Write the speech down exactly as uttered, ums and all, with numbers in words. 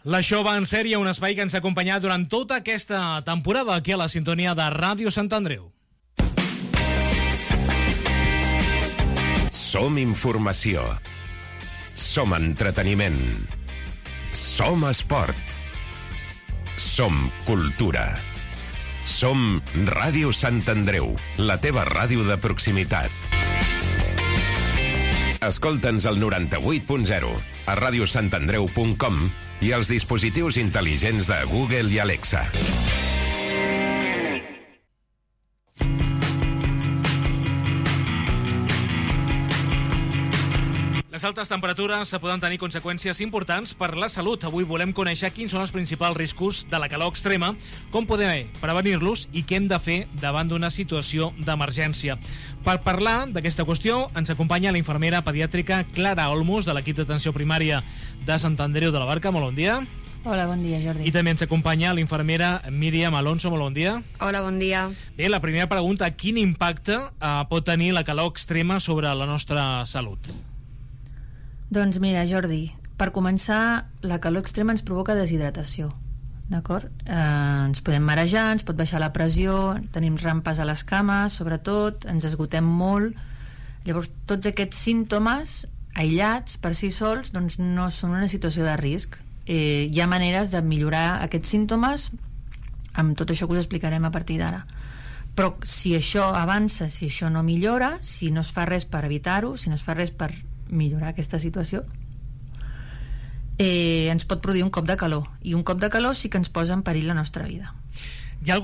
L'això va en sèrie, un espai que ens ha acompanyat durant tota aquesta temporada aquí a la sintonia de Ràdio Sant Andreu. Som informació. Som entreteniment. Som esport. Som cultura. Som Ràdio Sant Andreu, la teva ràdio de proximitat. Escolta'ns al noranta-vuit punt zero, a radiosantandreu punt com i als dispositius intel·ligents de Google i Alexa. Les altes temperatures poden tenir conseqüències importants per la salut. Avui volem conèixer quins són els principals riscos de la calor extrema, com podem prevenir-los i què hem de fer davant d'una situació d'emergència. Per parlar d'aquesta qüestió ens acompanya la infermera pediàtrica Clara Olmos, de l'equip d'atenció primària de Sant Andreu de la Barca. Molt bon dia. Hola, bon dia, Jordi. I també ens acompanya la infermera Míriam Alonso. Molt bon dia. Hola, bon dia. Bé, la primera pregunta, quin impacte eh, pot tenir la calor extrema sobre la nostra salut? Doncs mira, Jordi, per començar, la calor extrema ens provoca deshidratació, d'acord? Eh, ens podem marejar, ens pot baixar la pressió, tenim rampes a les cames, sobretot, ens esgotem molt. Llavors, tots aquests símptomes aïllats per si sols doncs no són una situació de risc. Eh, hi ha maneres de millorar aquests símptomes amb tot això que us explicarem a partir d'ara. Però si això avança, si això no millora, si no es fa res per evitar-ho, si no es fa res per millorar aquesta situació, eh, ens pot produir un cop de calor, i un cop de calor sí que ens posa en perill la nostra vida.